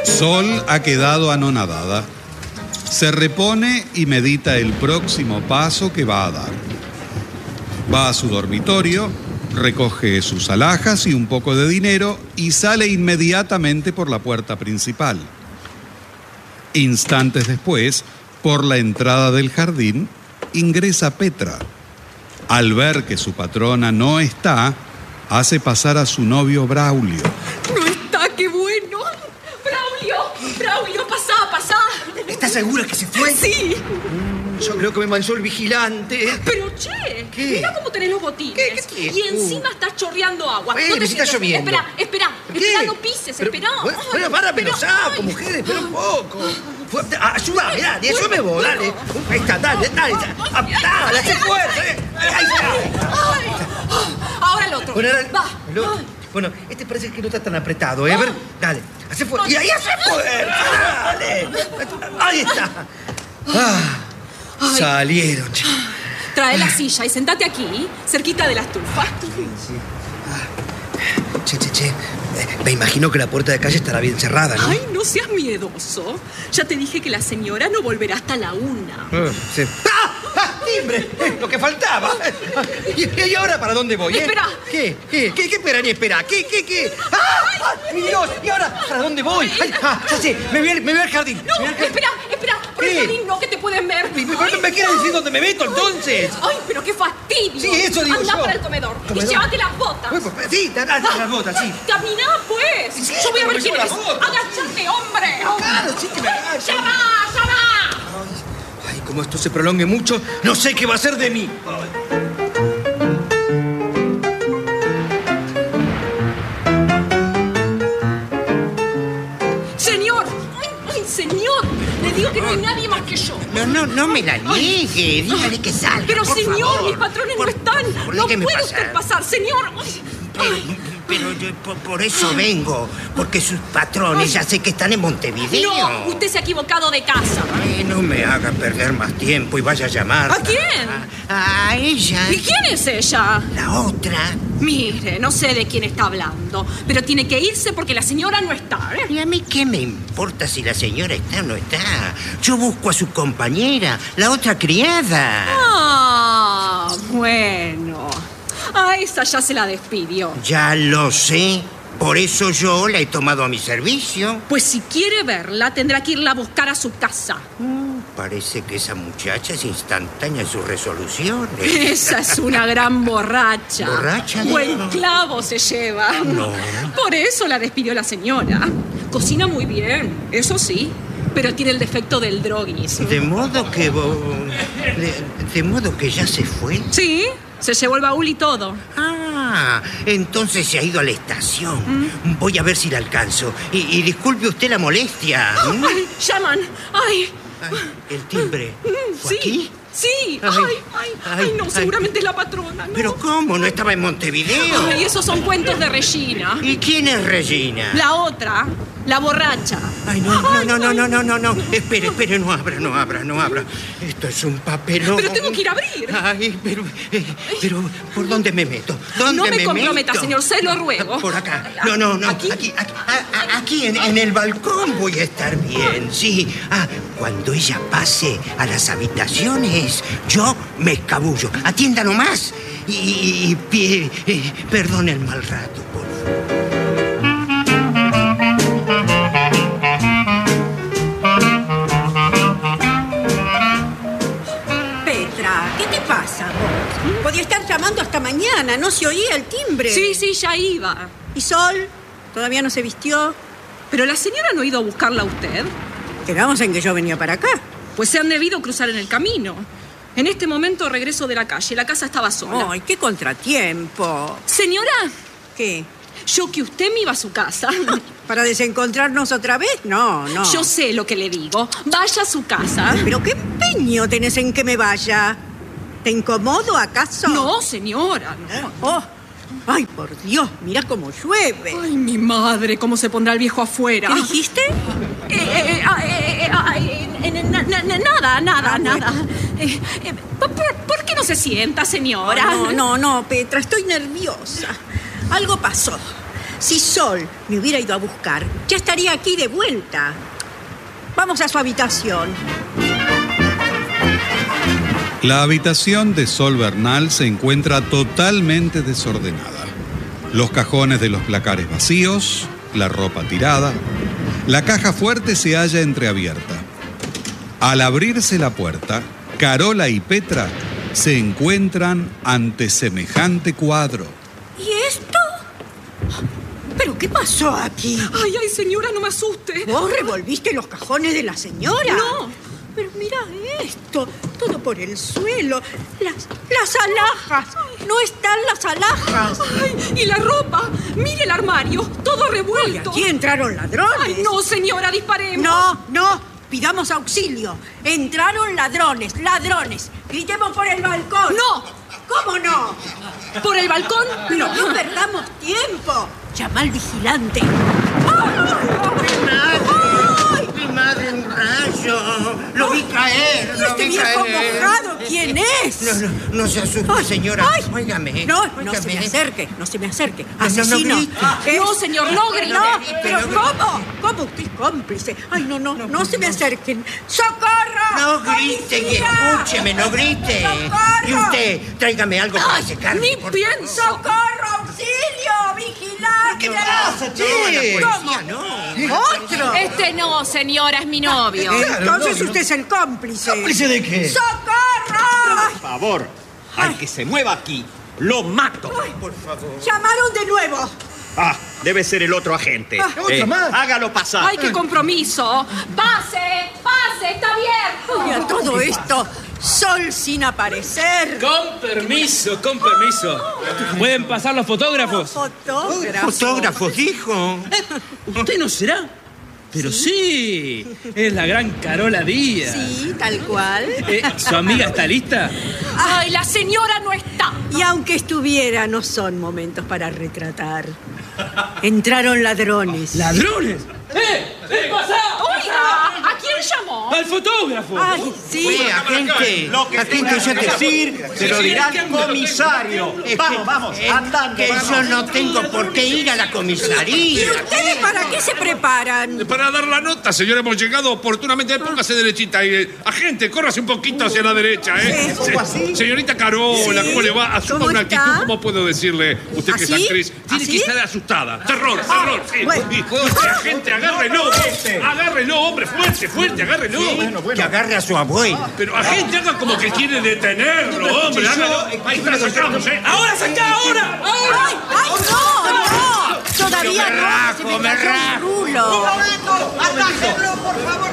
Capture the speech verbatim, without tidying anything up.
Sol ha quedado anonadada. Se repone y medita el próximo paso que va a dar. Va a su dormitorio, recoge sus alhajas y un poco de dinero y sale inmediatamente por la puerta principal. Instantes después, por la entrada del jardín, ingresa Petra. Al ver que su patrona no está, hace pasar a su novio Braulio. ¡No está! ¡Qué bueno! ¡Braulio! ¡Braulio! ¡Pasá, pasá! ¿Estás segura que se fue? Sí. Yo creo que me manchó el vigilante. Pero, che, ¿Qué? Mira cómo tenés los botines. ¿Qué? ¿Qué tienes? Y encima estás chorreando agua. Bueno, te si está sientas- lloviendo. Espera, espera, ¿Qué? espera, no pises, Pero, espera. Bueno, Ay, bueno, para, me lo pero- saco, ay. mujer, espera un poco. Fuerte, ah, ayúdame, dale, Bueno, eso me voy, dale. bueno. Ahí está, dale, dale. Ah, Dale, hace fuerza, eh. Ahí está. Ay. Ahora el otro. Bueno, ahora- Va. lo- bueno, este parece que no está tan apretado, ¿eh? A ver, dale, hace fuerza. Y ahí hace fuerza, dale. Ahí está. Ah, Ay. salieron, che. Trae la silla y sentate aquí, cerquita de la estufa. Che, che, che. Eh, Me imagino que la puerta de calle estará bien cerrada, ¿no? Ay, no seas miedoso. Ya te dije que la señora no volverá hasta la una. Ah, sí. ¡Ah! ¡Ah! ¡Timbre! Eh, Lo que faltaba. ¿Y, y ahora para dónde voy? eh? Espera. ¿Qué? ¿Qué? ¿Qué? ¿Qué espera ni espera? ¿Qué? ¿Qué? ¿Qué? ¡Ah! ¡Ah! ¡Mi Dios! ¿Y ahora para dónde voy? Ay, ah, ya sé. Me voy, al- me voy al jardín. No, Me voy al jardín. espera, espera. Por el ¿Qué? jardín no, que te pueden ver. ¿Me, me, me quieres decir dónde me meto entonces? Ay, pero qué fastidio. Sí, eso digo Anda yo. para el comedor, ¿Comedor? y llévate las botas. Bueno, pues, sí, da- da- da las botas, sí. Caminá, pues. Sí, Yo voy a pero ver me quién llevo es. las botas. Agáchate, hombre. Claro, sí que me agacho. ¡Ya va, ya va! Ay, como esto se prolongue mucho, no sé qué va a ser de mí. Señor. Ay, ay, señor. Le digo que no hay nadie más que yo. No, no, no me la niegue. Dígale que salga. Pero, por señor, favor. mis patrones Por- no están. por- No déjeme puede pasar. usted pasar, señor. Ay, Pero, ay. pero yo por, por eso vengo. Porque sus patrones ya sé que están en Montevideo. No, usted se ha equivocado de casa. Ay, no me haga perder más tiempo y vaya a llamar. ¿A quién? A, a ella. ¿Y quién es ella? La otra. Mire, no sé de quién está hablando, pero tiene que irse porque la señora no está, ¿eh? ¿Y a mí qué me importa si la señora está o no está? Yo busco a su compañera, la otra criada. Ah, bueno. A esa ya se la despidió. Ya lo sé. Por eso yo la he tomado a mi servicio. Pues si quiere verla, tendrá que irla a buscar a su casa. Parece que esa muchacha es instantánea en sus resoluciones. Esa es una gran borracha. ¿Borracha? Buen clavo se lleva. No. Por eso la despidió la señora. Cocina muy bien, eso sí, pero tiene el defecto del droguis. De modo que... vo- De, de modo que ya se fue. Sí, se llevó el baúl y todo. Ah, entonces se ha ido a la estación. Voy a ver si la alcanzo. Y, y disculpe usted la molestia. ¿Mm? Ay, llaman. Ay, Ay, el timbre. ¿Fue sí. aquí? Sí, Ay, ay, ay, ay, ay, no, ay. seguramente es la patrona, ¿no? ¿Pero cómo? ¿No estaba en Montevideo? Ay, esos son cuentos de Regina. ¿Y quién es Regina? La otra, la borracha. Ay, no, no, no, no, no, no, no, no. Espere, espere, no abra, no abra, no abra. Esto es un papelón. Pero tengo que ir a abrir. Ay, pero, eh, pero, ¿por dónde me meto? ¿Dónde No me me comprometa, meto? señor, se lo ruego. Por acá. No, no, no. ¿Aquí? Aquí, aquí, a- a- aquí en, en el balcón voy a estar bien, sí. Ah, cuando ella pase a las habitaciones, yo me escabullo. Atienda nomás. Y, y, y pie- eh, perdone el mal rato, por favor. Petra, ¿qué te pasa vos? Podía estar llamando hasta mañana, no se oía el timbre. Sí, sí, ya iba. ¿Y Sol? ¿Todavía no se vistió? Pero la señora no ha ido a buscarla a usted. Quedamos en que yo venía para acá. Pues se han debido cruzar en el camino. En este momento regreso de la calle. La casa estaba sola. Ay, qué contratiempo. Señora, ¿Qué? yo que usted me iba a su casa. ¿Para desencontrarnos otra vez? No, no. Yo sé lo que le digo. Vaya a su casa. Pero qué empeño tenés en que me vaya. ¿Te incomodo acaso? No, señora, no. Oh, ay, por Dios, mira cómo llueve. Ay, mi madre, cómo se pondrá el viejo afuera. ¿Qué dijiste? Eh, eh, eh, ah, eh, eh, ah, eh, eh, na- na- na- nada, nada, Ah, bueno. nada. Eh, eh, ¿por, por qué no se sienta, señora? No, no, no, Petra, estoy nerviosa. Algo pasó. Si Sol me hubiera ido a buscar, ya estaría aquí de vuelta. Vamos a su habitación. La habitación de Sol Bernal se encuentra totalmente desordenada. Los cajones de los placares vacíos, la ropa tirada. La caja fuerte se halla entreabierta. Al abrirse la puerta, Carola y Petra se encuentran ante semejante cuadro. ¿Y esto? ¿Pero qué pasó aquí? Ay, ay, señora, no me asuste. ¿Vos revolviste los cajones de la señora? No. Pero mira esto, todo por el suelo. Las, las alhajas. No están las alhajas. Ay, y la ropa. Mire el armario, todo revuelto. Aquí entraron ladrones. Ay, no, señora, disparemos. No, no. Pidamos auxilio. Entraron ladrones, ladrones. Gritemos por el balcón. No. ¿Cómo no? ¿Por el balcón? Pero no perdamos tiempo. Llama al vigilante. ¡Mi madre! ¡Mi madre, un rayo! ¡Lo vi caer! ¿Y ¡Lo este vi viejo caer! mojado quién es? No, no, no se asuste, Ay, señora. ay. Óigame. No, óigame. no se me acerque, no se me acerque. no Asesino. grite. ¿Qué No, es? señor, no grite. No, No pero grite. ¿cómo? ¿Cómo usted es cómplice? Ay, no, no, no, se me acerquen. ¡Socorro! No grite y ¡Policía! escúcheme, no grite. ¡Socorro! Y usted, tráigame algo para Ay, secarme. ni por pienso. ¡Socorro! ¡Auxilio! ¡Vigilante! ¿Qué pasa, che? No, la policía no. ¡Otro! Este no, señora, es mi novio. Entonces usted es el cómplice. ¿Cómplice de qué? ¡Socorro! Por favor, al que se mueva aquí, lo mato. Por favor. Llamaron de nuevo. Ah, debe ser el otro agente. Ah, otro más. Hágalo pasar. Ay, qué compromiso. Pase, pase, está abierto. Y a todo esto, Sol sin aparecer. Con permiso, con permiso. ¿Pueden pasar los fotógrafos? Fotógrafo. Fotógrafos, dijo. ¿Usted no será? Pero sí, es la gran Carola Díaz. Sí, tal cual. Eh, ¿Su amiga está lista? Ay, la señora no está. Y aunque estuviera, no son momentos para retratar. Entraron ladrones. ¿Ladrones? ¡Eh! ¿Qué pasa? Oiga, ¿a quién llamó? ¡Al fotógrafo! Ay, sí. Fue agente. Lo que agente, tenga ya que te decir, se lo dirá al comisario. Es Vamos, que- vamos, es andando, que vamos. yo no tengo por qué ir a la ¿Y comisaría. ustedes para qué se preparan? Para dar la nota, señor, hemos llegado oportunamente. Póngase derechita. Eh, agente, córrase un poquito hacia la derecha, ¿eh? ¿Cómo así? Señorita Carola, Sí. ¿cómo le va? Asuma ¿Cómo una está? actitud, ¿cómo puedo decirle? Usted que es ¿Así? actriz. Tiene ¿Así? que estar asustada. Terror, terror, sí. bueno. Y, y, agente, agárrelo. Agárrelo, hombre, fuerte, fuerte, agárrelo. Que agarre a su abuelo. Pero agente, haga como que quiere detenerlo, hombre. Hágalo. Ahí está, sacamos, ¿eh? ¡Ahora saca, ahora! ¡Ahora! ¡Ay, ay, no, no! Todavía Yo me no, rajo, se me me cayó rajo. un rulo. ¡Atájenlo, por favor!